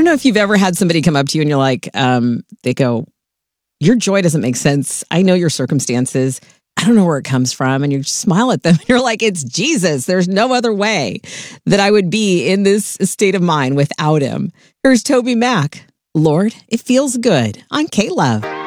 know if you've ever had somebody come up to you and you're like, they go, your joy doesn't make sense. I know your circumstances. I don't know where it comes from. And you smile at them. And you're like, it's Jesus. There's no other way that I would be in this state of mind without him. Here's Toby Mac. Lord, it feels good on K-Love.